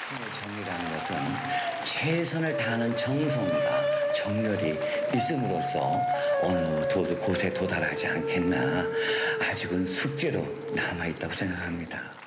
정이라는 것은 최선을 다하는 정성과 정열이 있음으로써 어느 곳에 도달하지 않겠나 아직은 숙제로 남아있다고 생각합니다.